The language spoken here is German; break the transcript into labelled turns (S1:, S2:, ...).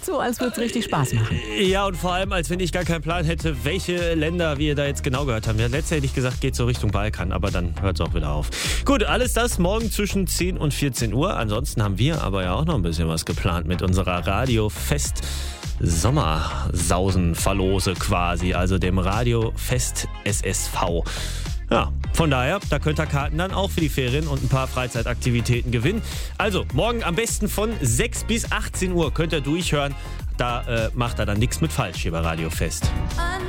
S1: so, als würde es richtig Spaß machen.
S2: Ja, und vor allem, als wenn ich gar keinen Plan hätte, welche Länder wir da jetzt genau gehört haben. Ja, letztes hätte ich gesagt, geht so Richtung Balkan, aber dann hört es auch wieder auf. Gut, alles das morgen zwischen 10 und 14 Uhr. Ansonsten haben wir aber ja auch noch ein bisschen was geplant mit unserer Radio-Fest Sommersausen-Verlose quasi, also dem Radio-Fest SSV. Ja, von daher, da könnt ihr Karten dann auch für die Ferien und ein paar Freizeitaktivitäten gewinnen. Also, morgen am besten von 6 bis 18 Uhr könnt ihr durchhören. Da macht er dann nichts mit falsch hier bei Radio Fest.